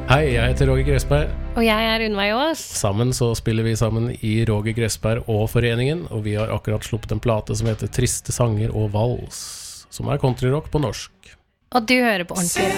Hei, jeg heter Roger Gressberg. Og jeg Unnveig Aas. Sammen så spiller vi sammen i Roger Gressberg og Foreningen, og vi har akkurat sluppet en plate som heter Triste sanger og vals, som countryrock på norsk. Og du hører på Ordentlig